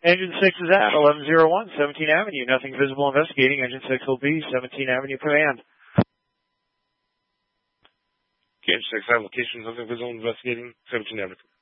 Engine 6 is at 1101 17th Avenue. Nothing visible investigating. Engine 6 will be 17th Avenue command. Engine 6, have location, nothing visible investigating, 17th Avenue.